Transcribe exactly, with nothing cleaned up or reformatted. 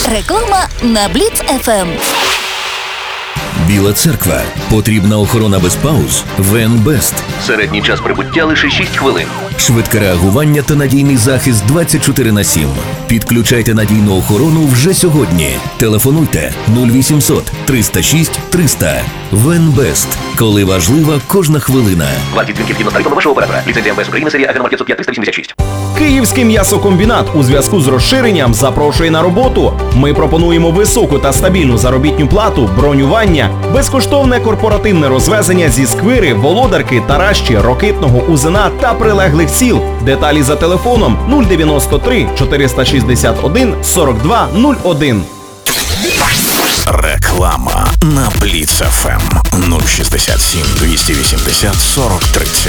Реклама на Бліц еф ем. Біла церква. Потрібна охорона без пауз? ВНБест. Середній час прибуття лише шість хвилин. Швидке реагування та надійний захист двадцять чотири на сім. Підключайте надійну охорону вже сьогодні. Телефонуйте нуль вісімсот триста шість триста. ВНБест. Коли важлива кожна хвилина. Вартість дзвінків згідно з тарифами вашого оператора. Ліцензія МВС України, серія АГ номер п'ятсот п'ять триста вісімдесят шість. Київський м'ясокомбінат у зв'язку з розширенням запрошує на роботу. Ми пропонуємо високу та стабільну заробітну плату, бронювання, безкоштовне корпоративне розвезення зі Сквири, Володарки, Таращі, Рокитного, Узина та прилеглих сіл. Деталі за телефоном нуль дев'яносто три чотириста шістдесят один сорок два нуль один. Реклама на Бліц еф ем нуль шістдесят сім двісті вісімдесят сорок тридцять.